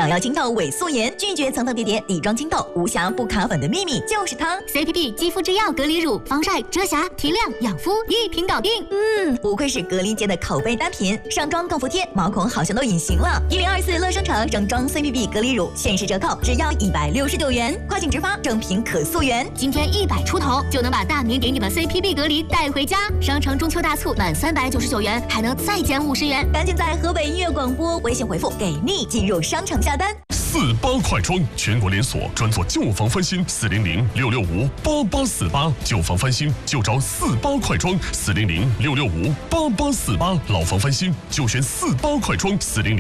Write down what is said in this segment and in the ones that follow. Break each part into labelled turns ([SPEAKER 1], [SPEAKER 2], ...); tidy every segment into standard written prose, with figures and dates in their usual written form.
[SPEAKER 1] 想要清透伪素颜，拒绝层层叠叠底妆清透，无瑕不卡粉的秘密就是它。
[SPEAKER 2] CPB 肌肤之钥隔离乳，防晒、遮瑕、提亮、养肤，一瓶搞定。
[SPEAKER 1] 不愧是隔离界的口碑单品，上妆更服帖，毛孔好像都隐形了。1024乐商城整装 CPB 隔离乳限时折扣，只要169元，跨境直发，正品可溯源。
[SPEAKER 2] 今天100出头就能把大明给你的 CPB 隔离带回家。商城中秋大促满399元，还能再减50元。
[SPEAKER 1] 赶紧在河北音乐广播微信回复给力进入商城下单。
[SPEAKER 3] 48快装全国连锁，专做旧房翻新，400-665-8848，旧房翻新就找48快装，400-665-8848，老房翻新就选48快装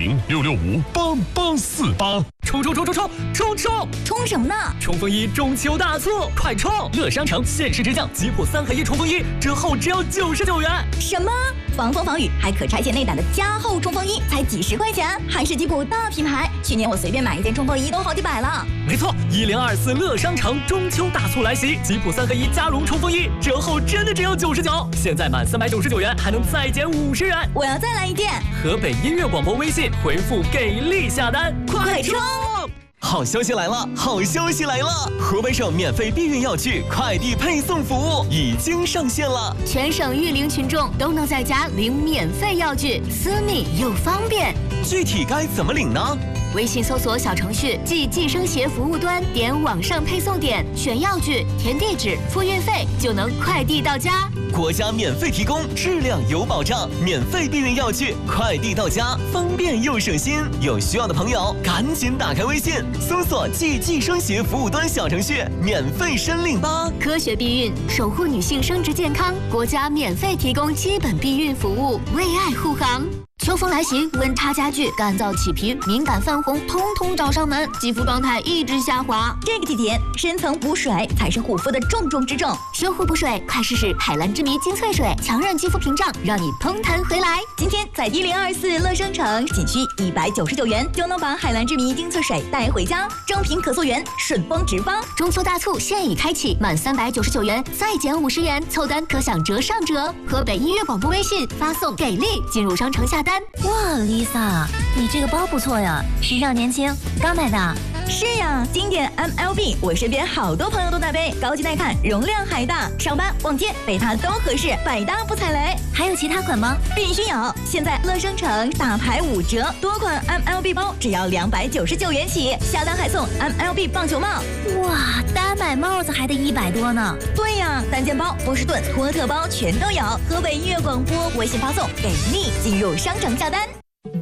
[SPEAKER 3] ，400-665-8848。
[SPEAKER 4] 冲！
[SPEAKER 1] 冲什么呢？
[SPEAKER 4] 冲锋衣中秋大促，快冲！乐商城限时直降吉普3合1冲锋衣，折后只要99元。
[SPEAKER 1] 什么？防风防雨还可拆卸内胆的加厚冲锋衣才几十块钱，还是吉普大品牌。去年我随便买一件冲锋衣都好几百了。
[SPEAKER 4] 没错，1024乐商城中秋大促来袭，吉普3合1加绒冲锋衣折后真的只有99，现在满399元还能再减50元。
[SPEAKER 1] 我要再来一件。
[SPEAKER 4] 河北音乐广播微信回复给力下单，
[SPEAKER 1] 快冲！
[SPEAKER 5] 好消息来了！河北省免费避孕药具快递配送服务已经上线了，
[SPEAKER 2] 全省育龄群众都能在家领免费药具，私密又方便。
[SPEAKER 5] 具体该怎么领呢？
[SPEAKER 2] 微信搜索小程序即计生协服务端，点网上配送点，选药具，填地址，付运费，就能快递到家。
[SPEAKER 5] 国家免费提供，质量有保障，免费避孕药具快递到家，方便又省心。有需要的朋友赶紧打开微信，搜索即计生协服务端小程序，免费申领吧。
[SPEAKER 2] 科学避孕，守护女性生殖健康，国家免费提供基本避孕服务，为爱护航。秋风来袭，温差加剧，干燥起皮，敏感泛红，通通找上门，肌肤状态一直下滑。
[SPEAKER 1] 这个季节，深层补水才是护肤的重中之重。
[SPEAKER 2] 修护补水，快试试海蓝之谜精粹水，强韧肌肤屏障，让你嘭弹回来。
[SPEAKER 1] 今天在1024乐商城，仅需199元就能把海蓝之谜精粹水带回家，正品可溯源，顺丰直发。
[SPEAKER 2] 中秋大促现已开启，满399元再减50元，凑单可享折上折。河北音乐广播微信发送给力进入商城下单。
[SPEAKER 6] 哇 ，Lisa， 你这个包不错呀，时尚年轻，刚买的。
[SPEAKER 1] 是呀，经典 MLB， 我身边好多朋友都在背，高级耐看，容量还大，上班逛街背它都合适，百搭不踩雷。
[SPEAKER 6] 还有其他款吗？
[SPEAKER 1] 必须有！现在乐商城大牌5折，多款 MLB 包只要299元起，下单还送 MLB 棒球帽。
[SPEAKER 6] 哇，单买帽子还得100多呢。
[SPEAKER 1] 对呀，单肩包、波士顿、托特包全都有。河北音乐广播微信发送给力进入商城下单。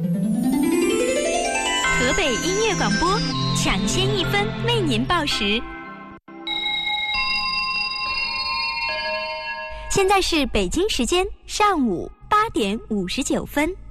[SPEAKER 7] 河北音乐广播抢先1分为您报时。现在是北京时间上午8点59分。